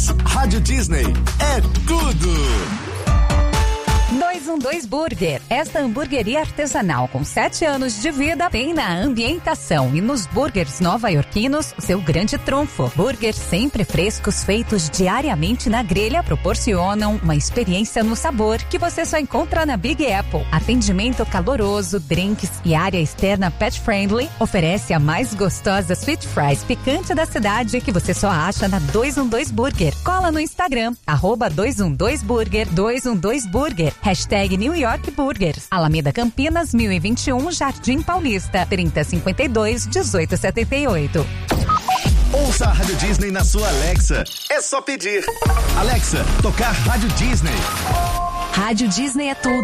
Rádio Disney é tudo. 212 Burger. Esta hamburgueria artesanal com 7 anos de vida tem na ambientação e nos burgers nova-iorquinos o seu grande trunfo. Burgers sempre frescos, feitos diariamente na grelha, proporcionam uma experiência no sabor que você só encontra na Big Apple. Atendimento caloroso, drinks e área externa pet friendly. Oferece a mais gostosa sweet fries picante da cidade que você só acha na 212 Burger. Cola no Instagram, @212burger, 212 Burger. Hashtag New York Burgers. Alameda Campinas, 1021, Jardim Paulista, 3052-1878. Ouça a Rádio Disney na sua Alexa. É só pedir. Alexa, tocar Rádio Disney. Rádio Disney é tudo.